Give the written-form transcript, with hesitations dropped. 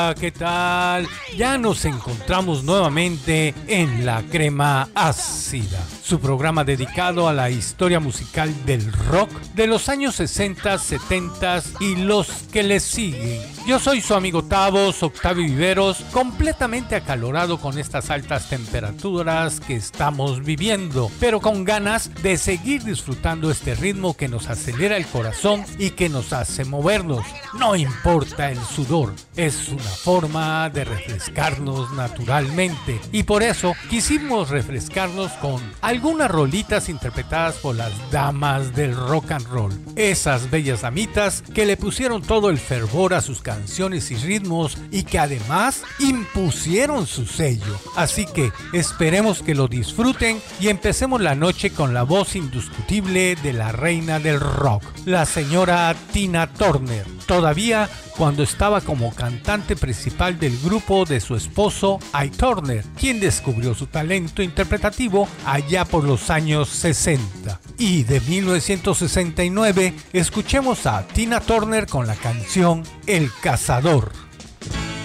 Hola, ¿qué tal? Ya nos encontramos nuevamente en La Crema Ácida, su programa dedicado a la historia musical del rock de los años 60, 70 y los que le siguen. Yo soy su amigo Tavos, Octavio Viveros, completamente acalorado con estas altas temperaturas que estamos viviendo, pero con ganas de seguir disfrutando este ritmo que nos acelera el corazón y que nos hace movernos. No importa el sudor, es una forma de refrescarnos naturalmente, y por eso quisimos refrescarnos con algunas rolitas interpretadas por las damas del rock and roll, esas bellas damitas que le pusieron todo el fervor a sus canciones y ritmos y que además impusieron su sello. Así que esperemos que lo disfruten y empecemos la noche con la voz indiscutible de la reina del rock, la señora Tina Turner, todavía cuando estaba como cantante principal del grupo de su esposo Ike Turner, quien descubrió su talento interpretativo allá por los años 60. Y de 1969 escuchemos a Tina Turner con la canción El Cazador.